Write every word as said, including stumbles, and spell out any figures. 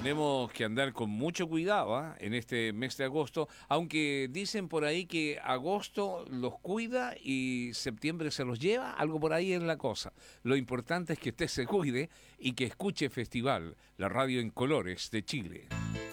tenemos que andar con mucho cuidado, ¿ah? En este mes de agosto, aunque dicen por ahí que agosto los cuida y septiembre se los lleva, algo por ahí es la cosa. Lo importante es que usted se cuide y que escuche Festival, la radio en colores de Chile.